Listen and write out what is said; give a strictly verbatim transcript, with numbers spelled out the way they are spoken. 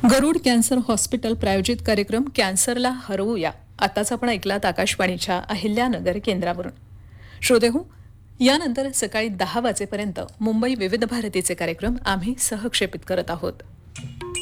गरुड cancer hospital प्रायोजित कार्यक्रम कॅन्सरला हरवूया आताच आपण ऐकलात आकाशवाणीच्या अहिल्यानगर केंद्रावरून. श्रोतेहो, यानंतर सकाळी दहा वाजेपर्यंत मुंबई विविध भारतीचे कार्यक्रम आम्ही सहक्षेपित करत आहोत.